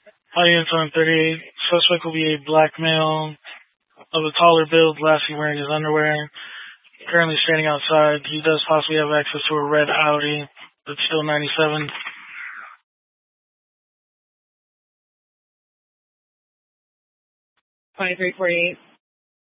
Audience on 38. Suspect will be a black male of a taller build, last seen wearing his underwear. Currently standing outside. He does possibly have access to a red Audi, but still 97. 2348.